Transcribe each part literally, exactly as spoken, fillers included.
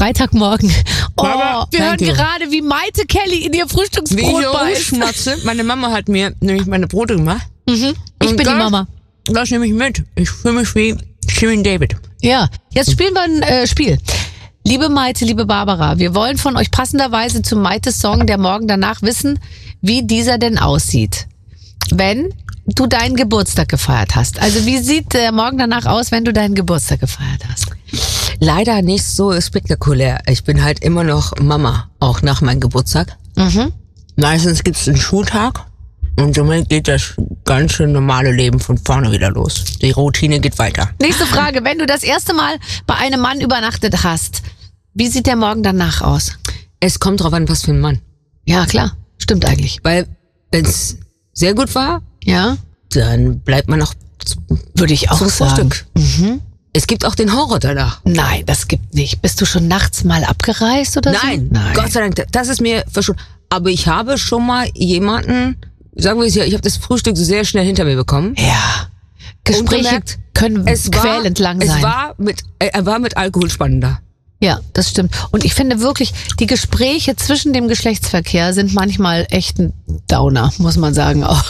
Freitagmorgen. Oh, Mama, wir hören thank you. gerade, wie Maite Kelly in ihr Wie Frühstücksbrot ich beißt. schmatze. Meine Mama hat mir nämlich meine Brote gemacht. Mhm. Ich Und bin die das- Mama. Das nehme ich mit. Ich fühle mich wie Shirin David. Ja, jetzt spielen wir ein äh, Spiel. Liebe Maite, liebe Barbara, wir wollen von euch passenderweise zum Maite-Song der Morgen danach wissen, wie dieser denn aussieht, wenn du deinen Geburtstag gefeiert hast. Also wie sieht der Morgen danach aus, wenn du deinen Geburtstag gefeiert hast? Leider nicht so spektakulär. Ich bin halt immer noch Mama, auch nach meinem Geburtstag. Mhm. Meistens gibt's einen Schultag und somit geht das ganze normale Leben von vorne wieder los. Die Routine geht weiter. Nächste Frage, wenn du das erste Mal bei einem Mann übernachtet hast, wie sieht der Morgen danach aus? Es kommt drauf an, was für ein Mann. Ja, klar, stimmt eigentlich. Weil wenn's sehr gut war, Ja, dann bleibt man noch würde ich auch zum sagen. Frühstück. Es gibt auch den Horror danach. Nein, das gibt nicht. Bist du schon nachts mal abgereist oder Nein, so? Nein. Gott sei Dank, das ist mir verschwunden. Aber ich habe schon mal jemanden, sagen wir es ja, ich habe das Frühstück sehr schnell hinter mir bekommen. Ja. Gespräche gemerkt, können Es war, quälend lang sein. es war mit, er war mit Alkohol spannender. Ja, das stimmt. Und ich finde wirklich, die Gespräche zwischen dem Geschlechtsverkehr sind manchmal echt ein Downer, muss man sagen auch.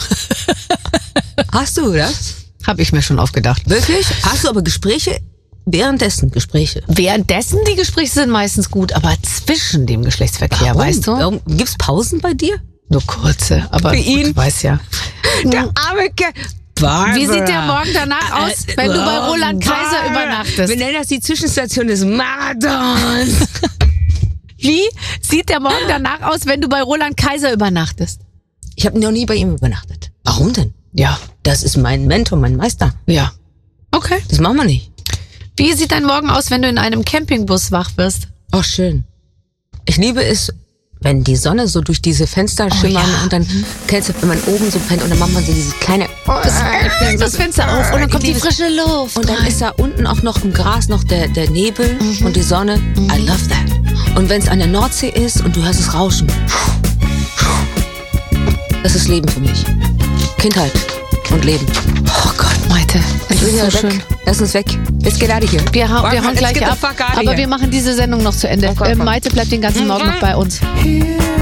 Hast du das? Habe ich mir schon oft gedacht. Wirklich? Hast du aber Gespräche? Währenddessen Gespräche. Währenddessen die Gespräche sind meistens gut, aber zwischen dem Geschlechtsverkehr, weißt du? Warum? Gibt's Pausen bei dir? Nur kurze, aber Für ihn? du weißt ja. Der arme Kerl. Barbara. Wie sieht der Morgen danach aus, wenn du bei Roland Kaiser Barbara. übernachtest? Wir nennen das die Zwischenstation des Marathons. Wie sieht der Morgen danach aus, wenn du bei Roland Kaiser übernachtest? Ich habe noch nie bei ihm übernachtet. Warum denn? Ja. Das ist mein Mentor, mein Meister. Ja. Okay. Das machen wir nicht. Wie sieht dein Morgen aus, wenn du in einem Campingbus wach wirst? Ach, schön. Ich liebe es, wenn die Sonne so durch diese Fenster schimmern ja. und dann, kennst du, wenn man oben so pennt und dann macht man so dieses kleine... Das, das Fenster auf und dann kommt die Ich liebe es. frische Luft. Und dann rein. ist da unten auch noch im Gras noch der, der Nebel und die Sonne. I love that. Und wenn es an der Nordsee ist und du hörst es rauschen. Das ist Leben für mich. Kindheit und Leben. Oh Gott, Maite, es Ich will ist hier so weg. schön. Lass uns weg. Let's get out of here. Wir, hau- wir Let's hauen gleich get the ab, fuck out of aber here. wir machen diese Sendung noch zu Ende. Okay, Ähm, komm. Maite bleibt den ganzen Morgen noch bei uns. Here